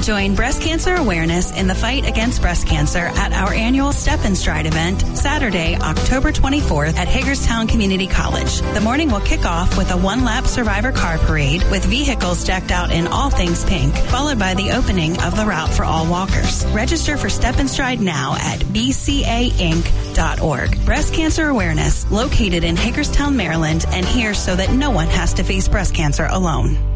Join breast cancer awareness in the fight against breast cancer at our annual Step and Stride event, Saturday, October 24th at Hagerstown Community College. The morning will kick off with a one-lap survivor car parade with vehicles decked out in all things pink, followed by the opening of the route for all walkers. Register for Step and Stride now at bcainc.org. Breast cancer awareness, located in Hagerstown, Maryland, and here so that no one has to face breast cancer alone.